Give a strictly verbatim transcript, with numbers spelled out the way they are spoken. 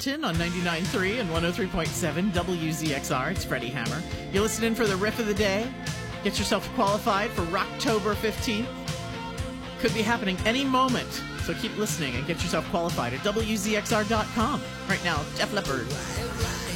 Edmonton on ninety-nine point three and one oh three point seven W Z X R. It's Freddie Hammer. You're listening for the riff of the day. Get yourself qualified for Rocktober fifteenth. Could be happening any moment, so keep listening and get yourself qualified at W Z X R dot com. Right now, Def Leppard.